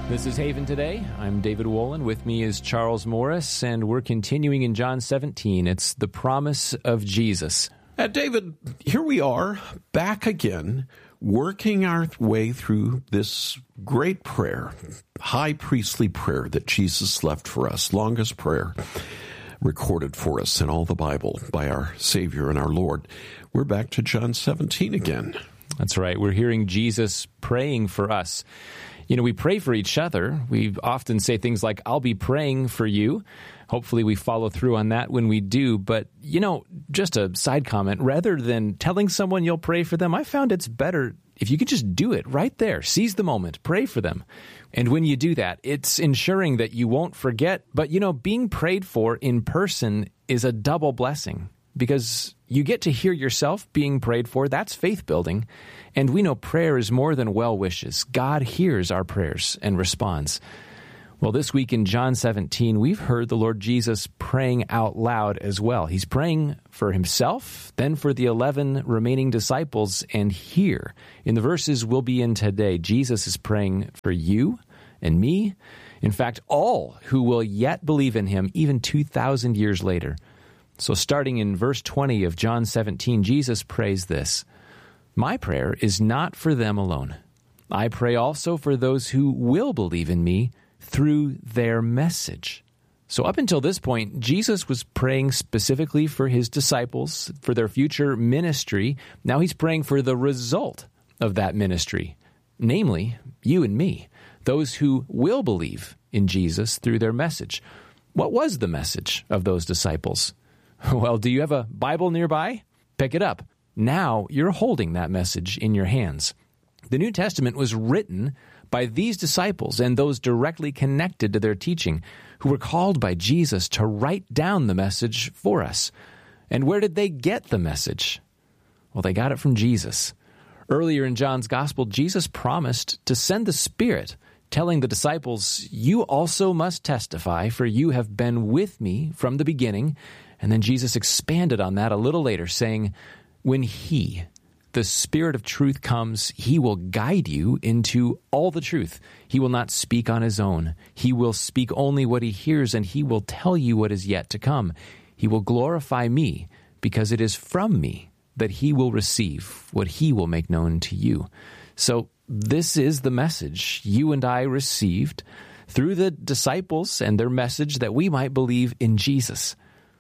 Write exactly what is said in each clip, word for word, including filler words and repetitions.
This is Haven Today. I'm David Wolin. With me is Charles Morris, and we're continuing in John seventeen. It's the promise of Jesus. Uh, David, here we are, back again, working our way through this great prayer, high priestly prayer that Jesus left for us, longest prayer recorded for us in all the Bible by our Savior and our Lord. We're back to John seventeen again. That's right. We're hearing Jesus praying for us. You know, we pray for each other. We often say things like, I'll be praying for you. Hopefully we follow through on that when we do. But, you know, just a side comment, rather than telling someone you'll pray for them, I found it's better if you could just do it right there. Seize the moment. Pray for them. And when you do that, it's ensuring that you won't forget. But, you know, being prayed for in person is a double blessing, because you get to hear yourself being prayed for. That's faith building. And we know prayer is more than well wishes. God hears our prayers and responds. Well, this week in John seventeen, we've heard the Lord Jesus praying out loud as well. He's praying for himself, then for the eleven remaining disciples, and here, in the verses we'll be in today, Jesus is praying for you and me. In fact, all who will yet believe in him, even two thousand years later. So starting in verse twenty of John seventeen, Jesus prays this: "My prayer is not for them alone. I pray also for those who will believe in me through their message." So up until this point, Jesus was praying specifically for his disciples, for their future ministry. Now he's praying for the result of that ministry, namely, you and me, those who will believe in Jesus through their message. What was the message of those disciples? Well, do you have a Bible nearby? Pick it up. Now you're holding that message in your hands. The New Testament was written by these disciples and those directly connected to their teaching, who were called by Jesus to write down the message for us. And where did they get the message? Well, they got it from Jesus. Earlier in John's Gospel, Jesus promised to send the Spirit, telling the disciples, "You also must testify, for you have been with me from the beginning." And then Jesus expanded on that a little later, saying, "When He, the Spirit of truth, comes, He will guide you into all the truth. He will not speak on His own. He will speak only what He hears, and He will tell you what is yet to come. He will glorify me, because it is from me that He will receive what He will make known to you." So this is the message you and I received through the disciples and their message, that we might believe in Jesus.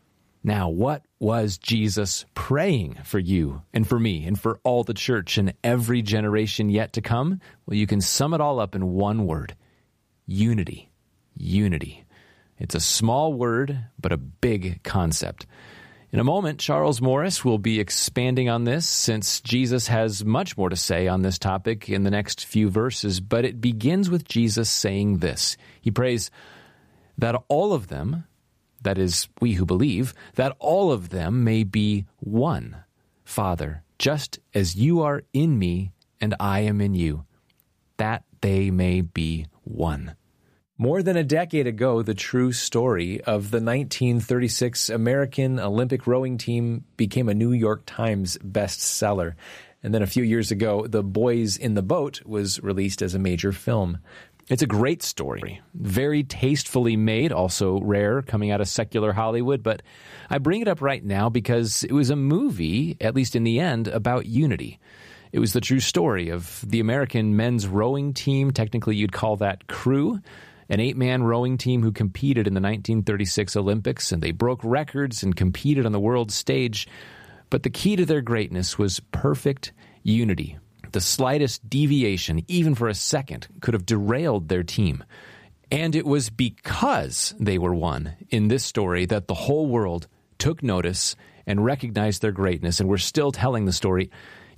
Now, what was Jesus praying for you and for me and for all the church and every generation yet to come? Well, you can sum it all up in one word: unity. Unity. It's a small word, but a big concept. In a moment, Charles Morris will be expanding on this, since Jesus has much more to say on this topic in the next few verses, but it begins with Jesus saying this. He prays that all of them, that is, we who believe, that all of them may be one. Father, just as you are in me and I am in you, that they may be one. More than a decade ago, the true story of the nineteen thirty-six American Olympic rowing team became a New York Times bestseller. And then a few years ago, The Boys in the Boat was released as a major film. It's a great story, very tastefully made, also rare, coming out of secular Hollywood. But I bring it up right now because it was a movie, at least in the end, about unity. It was the true story of the American men's rowing team. Technically, you'd call that crew, an eight-man rowing team who competed in the nineteen thirty-six Olympics, and they broke records and competed on the world stage. But the key to their greatness was perfect unity. The slightest deviation, even for a second, could have derailed their team. And it was because they were one in this story that the whole world took notice and recognized their greatness, and we're still telling the story.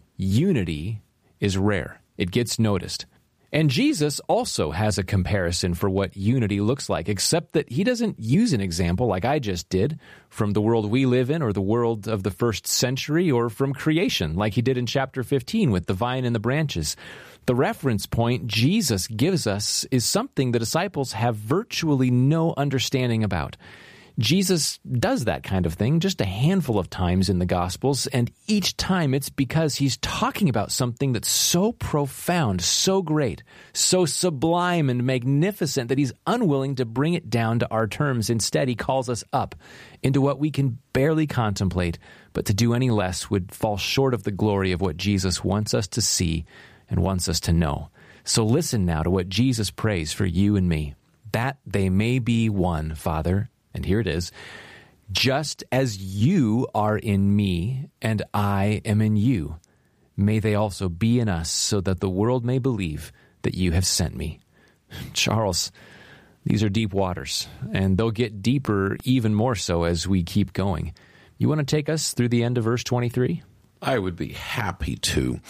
Unity is rare. It gets noticed. And Jesus also has a comparison for what unity looks like, except that he doesn't use an example like I just did from the world we live in or the world of the first century or from creation like he did in chapter fifteen with the vine and the branches. The reference point Jesus gives us is something the disciples have virtually no understanding about. Jesus does that kind of thing just a handful of times in the Gospels, and each time it's because he's talking about something that's so profound, so great, so sublime and magnificent that he's unwilling to bring it down to our terms. Instead, he calls us up into what we can barely contemplate, but to do any less would fall short of the glory of what Jesus wants us to see and wants us to know. So listen now to what Jesus prays for you and me, that they may be one, Father. And here it is, just as you are in me and I am in you, may they also be in us so that the world may believe that you have sent me. Charles, these are deep waters, and they'll get deeper even more so as we keep going. You want to take us through the end of verse twenty-three? I would be happy to.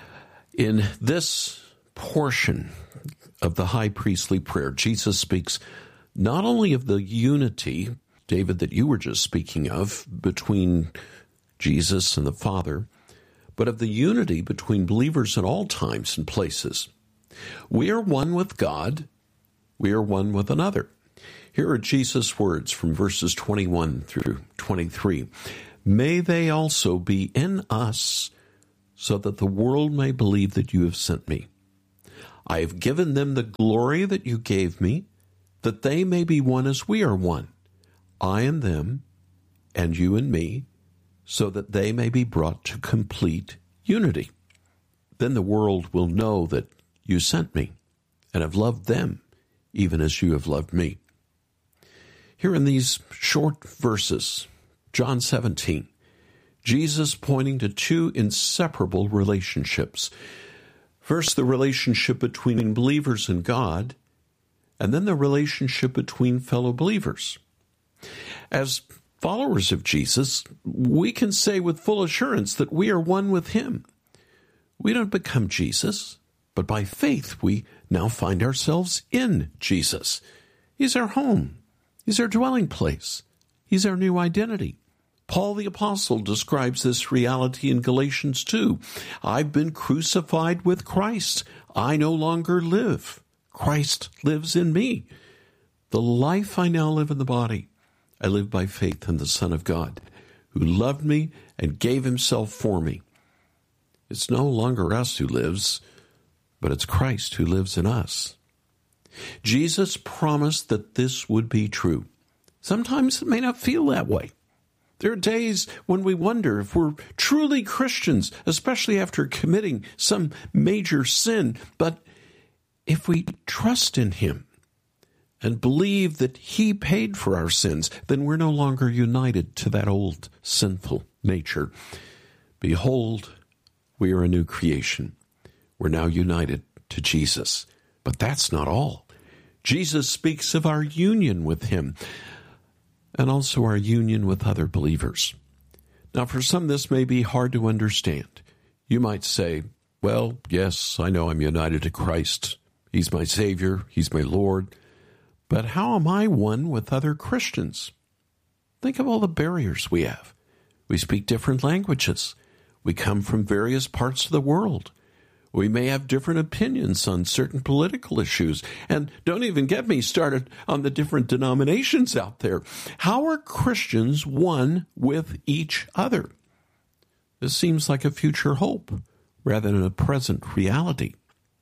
In this portion of the high priestly prayer, Jesus speaks not only of the unity, David, that you were just speaking of, between Jesus and the Father, but of the unity between believers in all times and places. We are one with God. We are one with another. Here are Jesus' words from verses twenty-one through twenty-three. May they also be in us, so that the world may believe that you have sent me. I have given them the glory that you gave me, that they may be one as we are one, I and them, and you and me, so that they may be brought to complete unity. Then the world will know that you sent me, and have loved them, even as you have loved me. Here in these short verses, John seventeen, Jesus pointing to two inseparable relationships. First, the relationship between believers and God, and then the relationship between fellow believers. As followers of Jesus, we can say with full assurance that we are one with him. We don't become Jesus, but by faith we now find ourselves in Jesus. He's our home. He's our dwelling place. He's our new identity. Paul the Apostle describes this reality in Galatians two. I've been crucified with Christ. I no longer live. Christ lives in me. The life I now live in the body, I live by faith in the Son of God, who loved me and gave himself for me. It's no longer us who lives, but it's Christ who lives in us. Jesus promised that this would be true. Sometimes it may not feel that way. There are days when we wonder if we're truly Christians, especially after committing some major sin. But if we trust in him and believe that he paid for our sins, then we're no longer united to that old sinful nature. Behold, we are a new creation. We're now united to Jesus. But that's not all. Jesus speaks of our union with him and also our union with other believers. Now, for some, this may be hard to understand. You might say, well, yes, I know I'm united to Christ. He's my Savior. He's my Lord. But how am I one with other Christians? Think of all the barriers we have. We speak different languages. We come from various parts of the world. We may have different opinions on certain political issues. And don't even get me started on the different denominations out there. How are Christians one with each other? This seems like a future hope rather than a present reality.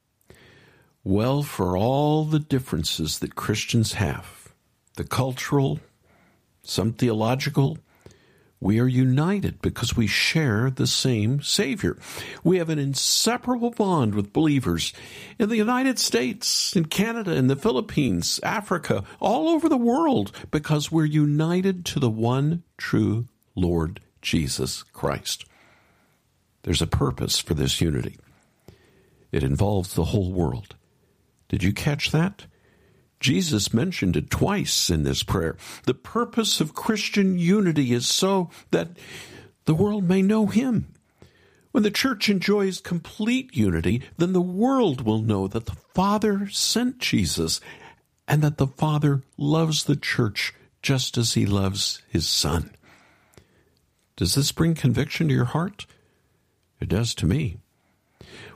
Well, for all the differences that Christians have, the cultural, some theological, we are united because we share the same Savior. We have an inseparable bond with believers in the United States, in Canada, in the Philippines, Africa, all over the world, because we're united to the one true Lord Jesus Christ. There's a purpose for this unity. It involves the whole world. Did you catch that? Jesus mentioned it twice in this prayer. The purpose of Christian unity is so that the world may know him. When the church enjoys complete unity, then the world will know that the Father sent Jesus and that the Father loves the church just as he loves his Son. Does this bring conviction to your heart? It does to me.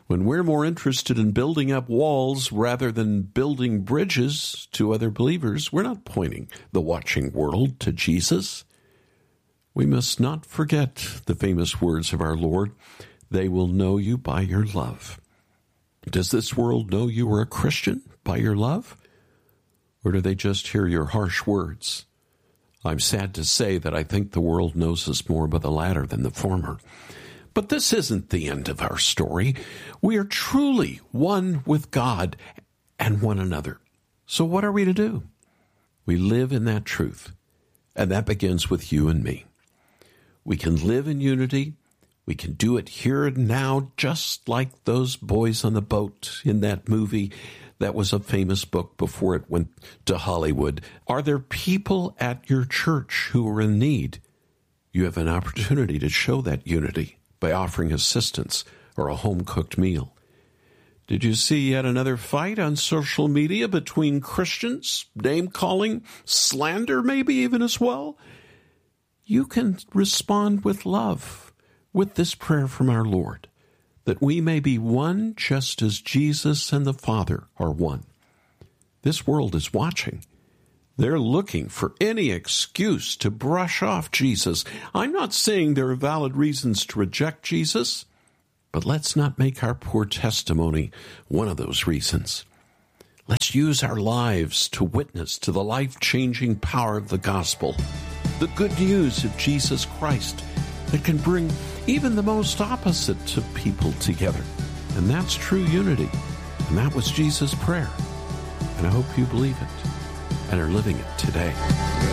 when we're more interested in building up walls rather than building bridges to other believers, we're not pointing the watching world to Jesus. We must not forget the famous words of our Lord, "They will know you by your love." Does this world know you are a Christian by your love? Or do they just hear your harsh words? I'm sad to say that I think the world knows us more by the latter than the former. But this isn't the end of our story. We are truly one with God and one another. So what are we to do? We live in that truth, and that begins with you and me. We can live in unity. We can do it here and now, just like those boys on the boat in that movie that was a famous book before it went to Hollywood. Are there people at your church who are in need? You have an opportunity to show that unity by offering assistance or a home-cooked meal. Did you see yet another fight on social media between Christians? Name-calling, slander maybe even as well? You can respond with love, with this prayer from our Lord, that we may be one just as Jesus and the Father are one. This world is watching. They're looking for any excuse to brush off Jesus. I'm not saying there are valid reasons to reject Jesus, but let's not make our poor testimony one of those reasons. Let's use our lives to witness to the life-changing power of the gospel, the good news of Jesus Christ that can bring even the most opposite of people together. And that's true unity. And that was Jesus' prayer. And I hope you believe it and are living it today.